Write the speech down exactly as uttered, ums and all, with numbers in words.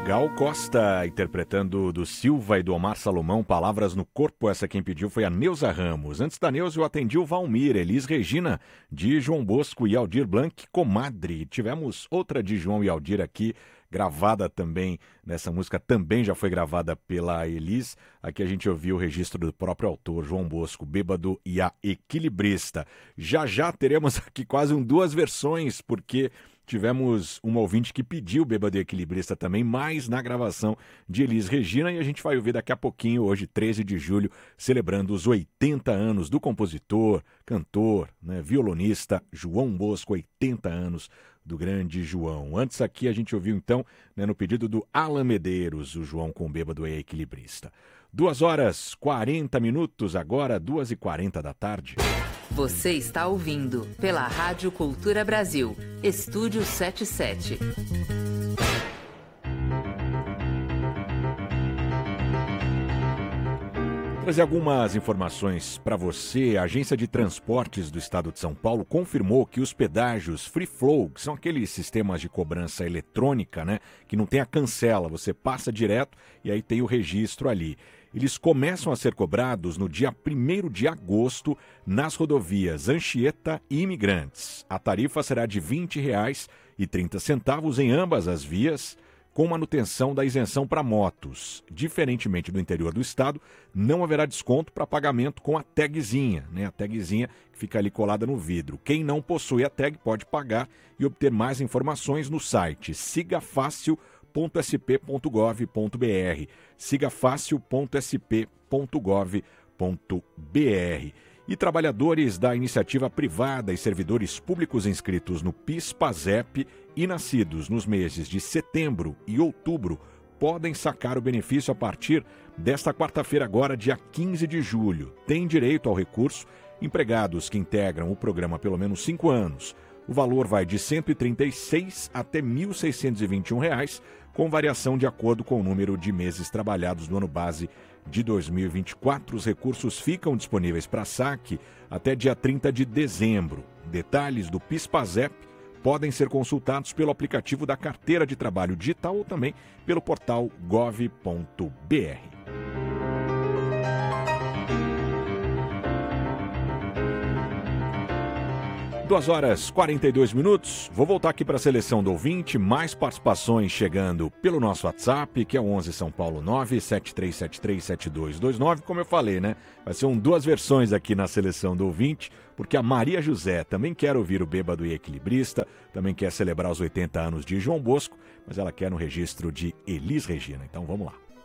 Gal Costa interpretando do Silva e do Omar Salomão, Palavras no Corpo. Essa quem pediu foi a Neuza Ramos. Antes da Neuza eu atendi o Valmir, Elis Regina, de João Bosco e Aldir Blanc, Comadre. Tivemos outra de João e Aldir aqui, gravada também, nessa música também já foi gravada pela Elis. Aqui a gente ouviu o registro do próprio autor, João Bosco, Bêbado e a Equilibrista. Já já teremos aqui quase um, duas versões, porque tivemos um ouvinte que pediu Bêbado e Equilibrista também, mas na gravação de Elis Regina, e a gente vai ouvir daqui a pouquinho, hoje treze de julho, celebrando os oitenta anos do compositor, cantor, né, violonista João Bosco, oitenta anos do grande João. Antes aqui a gente ouviu então, né, no pedido do Alan Medeiros, o João com Bêbado e Equilibrista. Duas horas, quarenta minutos, agora duas e quarenta da tarde. Você está ouvindo pela Rádio Cultura Brasil, Estúdio setenta e sete. Trazer algumas informações para você. A Agência de Transportes do Estado de São Paulo confirmou que os pedágios Free Flow, que são aqueles sistemas de cobrança eletrônica, né, que não tem a cancela, você passa direto e aí tem o registro ali. Eles começam a ser cobrados no dia primeiro de agosto nas rodovias Anchieta e Imigrantes. A tarifa será de vinte reais e trinta centavos em ambas as vias, com manutenção da isenção para motos. Diferentemente do interior do estado, não haverá desconto para pagamento com a tagzinha, né? A tagzinha que fica ali colada no vidro. Quem não possui a tag pode pagar e obter mais informações no site sigafácil ponto s p ponto gov ponto b r, sigafácil ponto s p ponto gov ponto b r. E trabalhadores da iniciativa privada e servidores públicos inscritos no PIS/PASEP e nascidos nos meses de setembro e outubro podem sacar o benefício a partir desta quarta-feira, agora, dia quinze de julho. Tem direito ao recurso empregados que integram o programa há pelo menos cinco anos. O valor vai de cento e trinta e seis reais até mil seiscentos e vinte e um reais, com variação de acordo com o número de meses trabalhados no ano base de dois mil e vinte e quatro. Os recursos ficam disponíveis para saque até dia trinta de dezembro. Detalhes do PIS/PASEP podem ser consultados pelo aplicativo da Carteira de Trabalho Digital ou também pelo portal gov ponto b r. duas horas e quarenta e dois minutos. Vou voltar aqui para a seleção do ouvinte. Mais participações chegando pelo nosso WhatsApp, que é o onze São Paulo nove sete três sete três sete dois dois nove. Como eu falei, né? Vai ser um, duas versões aqui na seleção do ouvinte, porque a Maria José também quer ouvir o Bêbado e Equilibrista, também quer celebrar os oitenta anos de João Bosco, mas ela quer no registro de Elis Regina. Então vamos lá.